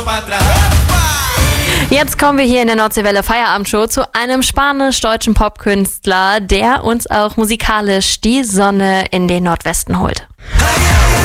Jetzt kommen wir hier in der Nordseewelle Feierabendshow zu einem spanisch-deutschen Popkünstler, der uns auch musikalisch die Sonne in den Nordwesten holt.